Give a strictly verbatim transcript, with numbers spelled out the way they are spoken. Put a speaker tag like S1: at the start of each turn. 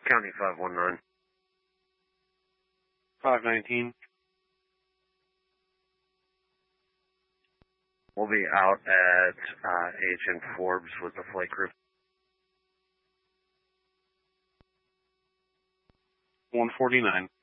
S1: County five one nine.
S2: five nineteen.
S1: We'll be out at uh, Agent Forbes with the flight crew.
S2: one forty-nine.